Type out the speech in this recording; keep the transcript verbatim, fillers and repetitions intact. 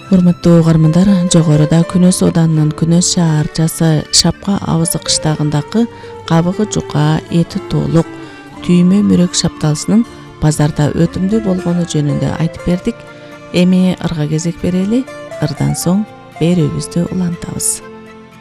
Урматтуу угармандар, жогоруда Күнөс Оданынын Күнөс шаарчасы Шапка Абызы кыштагындагы кабыгы жука, эти толук, түймө мүрөк шапталысынын базарда өтүмдүү болгону жөнүндө айтып бердик. Эми ырга кезек берели, ырдан соң берүүбүздү улантабыз.